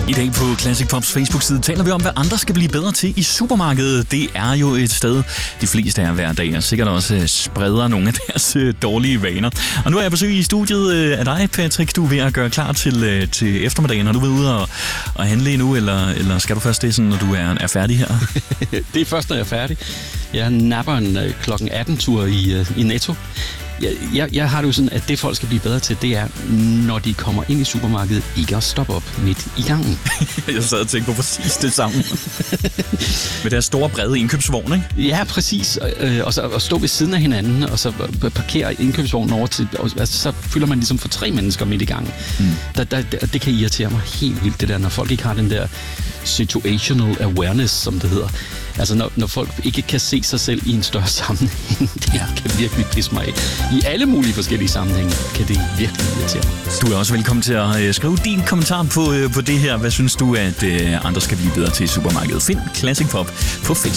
I dag på Classic Pops Facebook-side taler vi om, hvad andre skal blive bedre til i supermarkedet. Det er jo et sted, de fleste er hver dag, og sikkert også spreder nogle af deres dårlige vaner. Og nu er jeg besøg i studiet af dig, Patrick. Du er ved at gøre klar til eftermiddagen. Har du været ude og handle endnu, eller skal du først det, sådan, når du er færdig her? Det er først, når jeg er færdig. Jeg napper en klokken 18-tur i Netto. Jeg har det jo sådan, at det folk skal blive bedre til, det er, når de kommer ind i supermarkedet, ikke at stoppe op midt i gangen. Jeg sad og tænkte på præcis det samme. Med deres store, brede indkøbsvogn, ikke? Ja, præcis. Og så at stå ved siden af hinanden, og så parkere indkøbsvognen over til, altså, så fylder man ligesom for 3 mennesker midt i gangen. Det kan irritere mig helt vildt, det der, når folk ikke har den der situational awareness, som det hedder. Altså, når folk ikke kan se sig selv i en større sammenhæng, det kan virkelig pisse mig af. I alle mulige forskellige sammenhænge kan det virkelig irritere mig. Du er også velkommen til at skrive din kommentar på det her. Hvad synes du, at andre skal blive bedre til i supermarkedet? Find Classic Pop på Facebook.